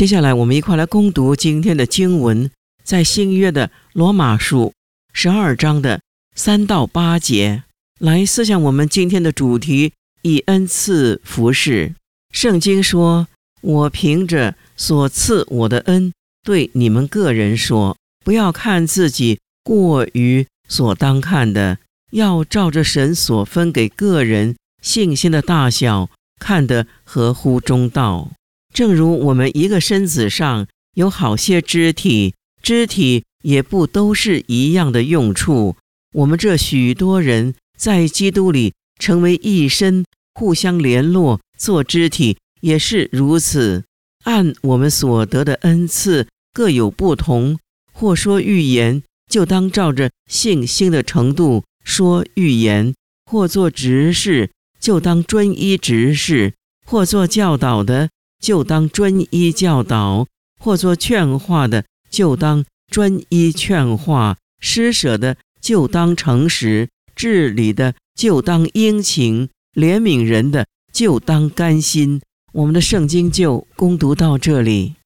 接下来我们一块来攻读今天的经文，在新约的罗马书12章的3到8节，来思想我们今天的主题，以恩赐服事。圣经说，我凭着所赐我的恩，对你们个人说，不要看自己过于所当看的，要照着神所分给个人信心的大小，看得合乎中道。正如我们一个身子上有好些肢体，肢体也不都是一样的用处。我们这许多人在基督里成为一身，互相联络，做肢体也是如此。按我们所得的恩赐各有不同，或说预言，就当照着信心的程度说预言；或做执事，就当专一执事；或做教导的，就当专一教导；或做劝化的，就当专一劝化；施舍的，就当诚实；治理的，就当殷勤；怜悯人的，就当甘心。我们的圣经就攻读到这里。